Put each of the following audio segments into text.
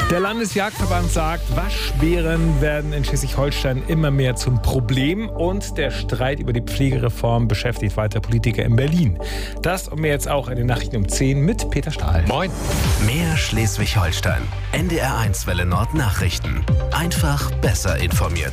Der Landesjagdverband sagt, Waschbären werden in Schleswig-Holstein immer mehr zum Problem und der Streit über die Pflegereform beschäftigt weiter Politiker in Berlin. Das und mehr jetzt auch in den Nachrichten um 10 mit Peter Stahl. Moin. Mehr Schleswig-Holstein. NDR1 Welle Nord Nachrichten. Einfach besser informiert.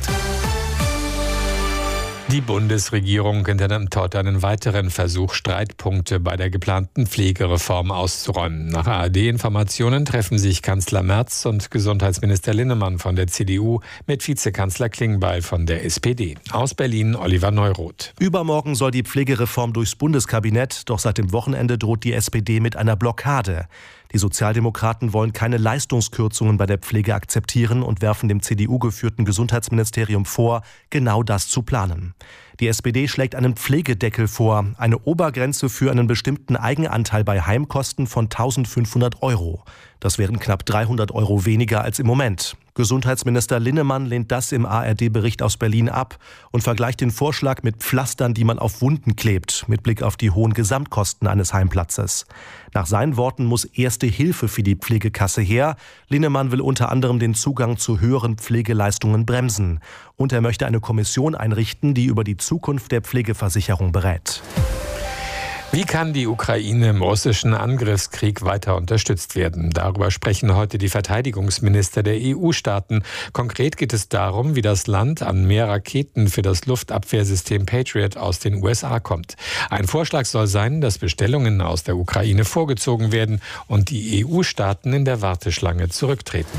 Die Bundesregierung unternimmt heute einen weiteren Versuch, Streitpunkte bei der geplanten Pflegereform auszuräumen. Nach ARD-Informationen treffen sich Kanzler Merz und Gesundheitsminister Linnemann von der CDU mit Vizekanzler Klingbeil von der SPD. Aus Berlin Oliver Neuroth. Übermorgen soll die Pflegereform durchs Bundeskabinett, doch seit dem Wochenende droht die SPD mit einer Blockade. Die Sozialdemokraten wollen keine Leistungskürzungen bei der Pflege akzeptieren und werfen dem CDU-geführten Gesundheitsministerium vor, genau das zu planen. Die SPD schlägt einen Pflegedeckel vor, eine Obergrenze für einen bestimmten Eigenanteil bei Heimkosten von 1.500 €. Das wären knapp 300 € weniger als im Moment. Gesundheitsminister Linnemann lehnt das im ARD-Bericht aus Berlin ab und vergleicht den Vorschlag mit Pflastern, die man auf Wunden klebt, mit Blick auf die hohen Gesamtkosten eines Heimplatzes. Nach seinen Worten muss erste Hilfe für die Pflegekasse her. Linnemann will unter anderem den Zugang zu höheren Pflegeleistungen bremsen. Und er möchte eine Kommission einrichten, die über die Zukunft der Pflegeversicherung berät. Wie kann die Ukraine im russischen Angriffskrieg weiter unterstützt werden? Darüber sprechen heute die Verteidigungsminister der EU-Staaten. Konkret geht es darum, wie das Land an mehr Raketen für das Luftabwehrsystem Patriot aus den USA kommt. Ein Vorschlag soll sein, dass Bestellungen aus der Ukraine vorgezogen werden und die EU-Staaten in der Warteschlange zurücktreten.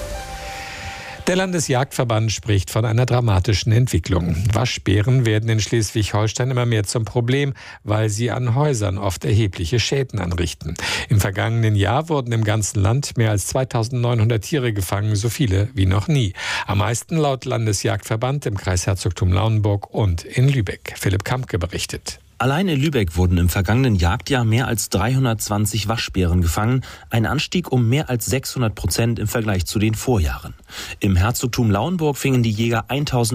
Der Landesjagdverband spricht von einer dramatischen Entwicklung. Waschbären werden in Schleswig-Holstein immer mehr zum Problem, weil sie an Häusern oft erhebliche Schäden anrichten. Im vergangenen Jahr wurden im ganzen Land mehr als 2.900 Tiere gefangen, so viele wie noch nie. Am meisten laut Landesjagdverband im Kreis Herzogtum Lauenburg und in Lübeck. Philipp Kampke berichtet. Allein in Lübeck wurden im vergangenen Jagdjahr mehr als 320 Waschbären gefangen, ein Anstieg um mehr als 600% im Vergleich zu den Vorjahren. Im Herzogtum Lauenburg fingen die Jäger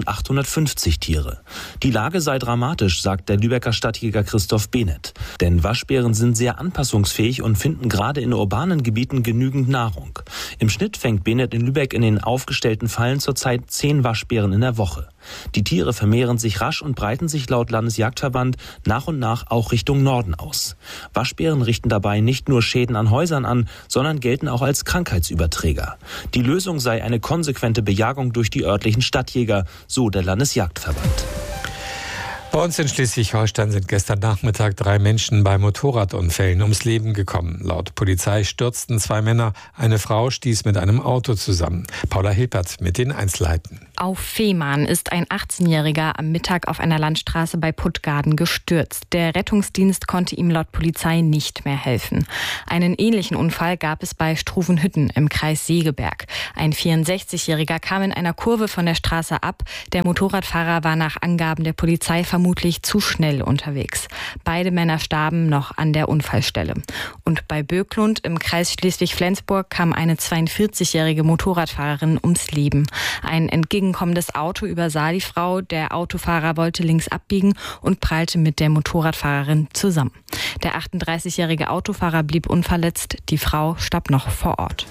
1.850 Tiere. Die Lage sei dramatisch, sagt der Lübecker Stadtjäger Christoph Behnert. Denn Waschbären sind sehr anpassungsfähig und finden gerade in urbanen Gebieten genügend Nahrung. Im Schnitt fängt Behnert in Lübeck in den aufgestellten Fallen zurzeit 10 Waschbären in der Woche. Die Tiere vermehren sich rasch und breiten sich laut Landesjagdverband nach und nach auch Richtung Norden aus. Waschbären richten dabei nicht nur Schäden an Häusern an, sondern gelten auch als Krankheitsüberträger. Die Lösung sei eine konsequente Bejagung durch die örtlichen Stadtjäger, so der Landesjagdverband. Bei uns in Schleswig-Holstein sind gestern Nachmittag 3 Menschen bei Motorradunfällen ums Leben gekommen. Laut Polizei stürzten 2 Männer, eine Frau stieß mit einem Auto zusammen. Paula Hilpert mit den Einzelheiten. Auf Fehmarn ist ein 18-Jähriger am Mittag auf einer Landstraße bei Puttgarden gestürzt. Der Rettungsdienst konnte ihm laut Polizei nicht mehr helfen. Einen ähnlichen Unfall gab es bei Struvenhütten im Kreis Segeberg. Ein 64-Jähriger kam in einer Kurve von der Straße ab. Der Motorradfahrer war nach Angaben der Polizei vermutlich zu schnell unterwegs. Beide Männer starben noch an der Unfallstelle. Und bei Böklund im Kreis Schleswig-Flensburg kam eine 42-jährige Motorradfahrerin ums Leben. Ein entgegenkommendes Auto übersah die Frau. Der Autofahrer wollte links abbiegen und prallte mit der Motorradfahrerin zusammen. Der 38-jährige Autofahrer blieb unverletzt. Die Frau starb noch vor Ort.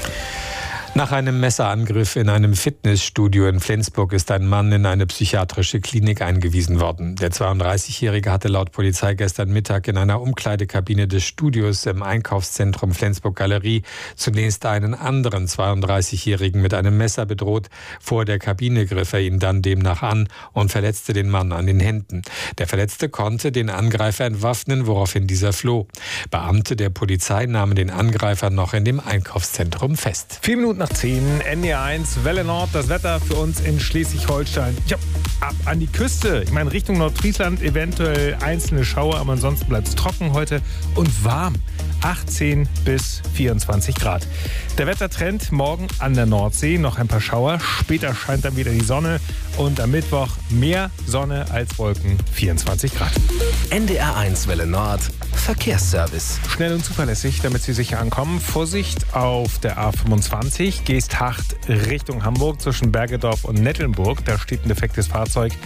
Nach einem Messerangriff in einem Fitnessstudio in Flensburg ist ein Mann in eine psychiatrische Klinik eingewiesen worden. Der 32-Jährige hatte laut Polizei gestern Mittag in einer Umkleidekabine des Studios im Einkaufszentrum Flensburg Galerie zunächst einen anderen 32-Jährigen mit einem Messer bedroht. Vor der Kabine griff er ihn dann demnach an und verletzte den Mann an den Händen. Der Verletzte konnte den Angreifer entwaffnen, woraufhin dieser floh. Beamte der Polizei nahmen den Angreifer noch in dem Einkaufszentrum fest. 4 Minuten nach 10, NDR1 Welle Nord, das Wetter für uns in Schleswig-Holstein. Ja, ab an die Küste. Ich meine, Richtung Nordfriesland eventuell einzelne Schauer, aber ansonsten bleibt es trocken heute und warm. 18 bis 24 Grad. Der Wettertrend morgen an der Nordsee, noch ein paar Schauer. Später scheint dann wieder die Sonne und am Mittwoch mehr Sonne als Wolken, 24 Grad. NDR1 Welle Nord, Verkehrsservice. Schnell und zuverlässig, damit Sie sicher ankommen. Vorsicht auf der A25, Geesthacht Richtung Hamburg zwischen Bergedorf und Nettelnburg. Da steht ein defektes Fahrzeug.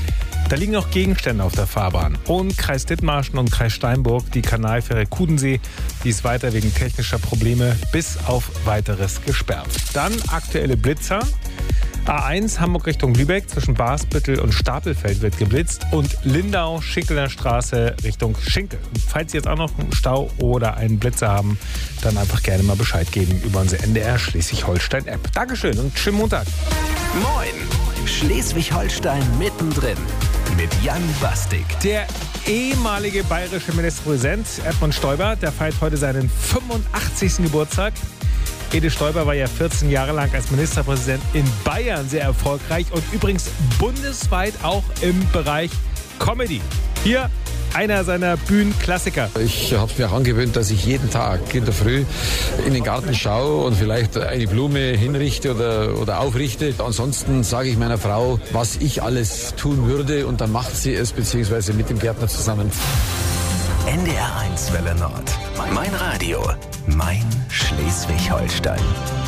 Da liegen noch Gegenstände auf der Fahrbahn. Und Kreis Dithmarschen und Kreis Steinburg, die Kanalfähre Kudensee, die ist weiter wegen technischer Probleme bis auf Weiteres gesperrt. Dann aktuelle Blitzer. A1 Hamburg Richtung Lübeck zwischen Barsbüttel und Stapelfeld wird geblitzt und Lindau, Schinkeler Straße Richtung Schinkel. Und falls Sie jetzt auch noch einen Stau oder einen Blitzer haben, dann einfach gerne mal Bescheid geben über unsere NDR Schleswig-Holstein-App. Dankeschön und schönen Montag. Moin, Schleswig-Holstein mittendrin mit Jan Bastik. Der ehemalige bayerische Ministerpräsident Edmund Stoiber, der feiert heute seinen 85. Geburtstag. Edith Stoiber war ja 14 Jahre lang als Ministerpräsident in Bayern sehr erfolgreich und übrigens bundesweit auch im Bereich Comedy. Hier einer seiner Bühnenklassiker. Ich habe mir angewöhnt, dass ich jeden Tag in der Früh in den Garten schaue und vielleicht eine Blume hinrichte oder aufrichte. Ansonsten sage ich meiner Frau, was ich alles tun würde und dann macht sie es, beziehungsweise mit dem Gärtner zusammen. NDR 1 Welle Nord. Mein Radio. Mein Schleswig-Holstein.